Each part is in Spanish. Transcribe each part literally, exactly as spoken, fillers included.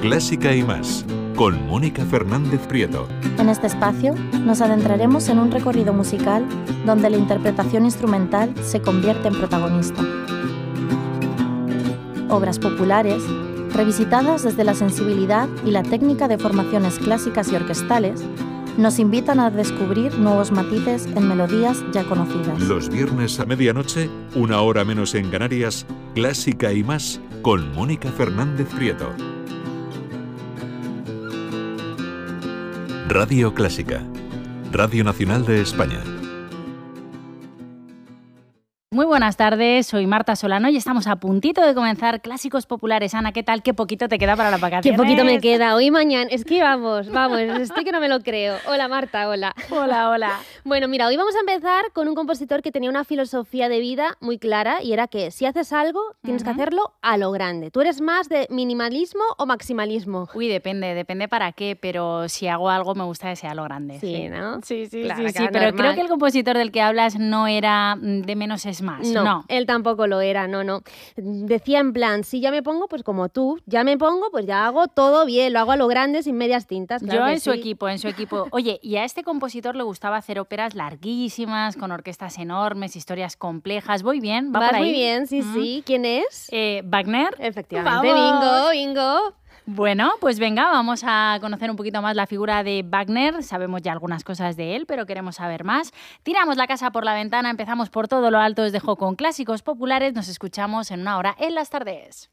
Clásica y más, con Mónica Fernández Prieto. En este espacio nos adentraremos en un recorrido musical donde la interpretación instrumental se convierte en protagonista. Obras populares, revisitadas desde la sensibilidad y la técnica de formaciones clásicas y orquestales, nos invitan a descubrir nuevos matices en melodías ya conocidas. Los viernes a medianoche, una hora menos en Canarias, Clásica y más, con Mónica Fernández Prieto. Radio Clásica, Radio Nacional de España. Muy buenas tardes, soy Marta Solano y estamos a puntito de comenzar Clásicos Populares. Ana, ¿qué tal? ¿Qué poquito te queda para la vacaciones? Qué poquito me queda, hoy y mañana. Es que vamos, vamos, estoy que no me lo creo. Hola Marta, hola. Hola, hola. Bueno, mira, hoy vamos a empezar con un compositor que tenía una filosofía de vida muy clara y era que si haces algo, tienes uh-huh. que hacerlo a lo grande. ¿Tú eres más de minimalismo o maximalismo? Uy, depende, depende para qué, pero si hago algo me gusta que sea a lo grande. Sí, sí. ¿no? Sí, sí, claro, sí, sí, claro, pero normal. creo que el compositor del que hablas no era de menos es más. No, no, él tampoco lo era, no, no. Decía en plan, si ya me pongo, pues como tú, ya me pongo, pues ya hago todo bien, lo hago a lo grande, sin medias tintas. Claro Yo que en sí. su equipo, en su equipo. Oye, y a este compositor le gustaba hacer óperas larguísimas, con orquestas enormes, historias complejas. ¿Voy bien? ¿Va Vas por ahí? muy bien, sí, ¿Mm? sí. ¿Quién es? Eh, Wagner. Efectivamente, ¡Vamos! bingo, bingo. Bueno, pues venga, vamos a conocer un poquito más la figura de Wagner. Sabemos ya algunas cosas de él, pero queremos saber más. Tiramos la casa por la ventana, empezamos por todo lo alto. Os dejo con Clásicos Populares. Nos escuchamos en una hora en las tardes.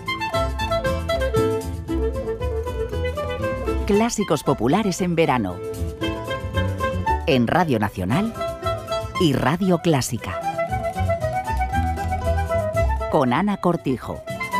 Clásicos Populares en verano. En Radio Nacional y Radio Clásica. Con Ana Cortijo.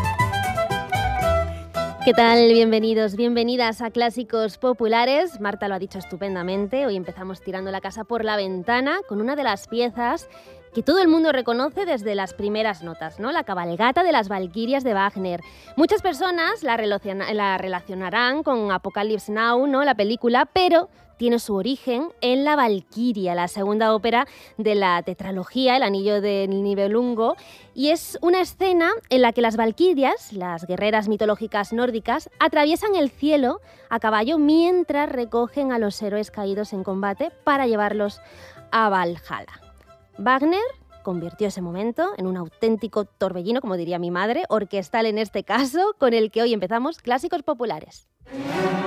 ¿Qué tal? Bienvenidos, bienvenidas a Clásicos Populares. Marta lo ha dicho estupendamente. Hoy empezamos tirando la casa por la ventana con una de las piezas que todo el mundo reconoce desde las primeras notas, ¿no? La cabalgata de las Valquirias de Wagner. Muchas personas la, relaciona- la relacionarán con Apocalypse Now, ¿no? La película, pero tiene su origen en La Valquiria, la segunda ópera de la tetralogía, El Anillo del Nibelungo, y es una escena en la que las valquirias, las guerreras mitológicas nórdicas, atraviesan el cielo a caballo mientras recogen a los héroes caídos en combate para llevarlos a Valhalla. Wagner convirtió ese momento en un auténtico torbellino, como diría mi madre, orquestal en este caso, con el que hoy empezamos Clásicos Populares.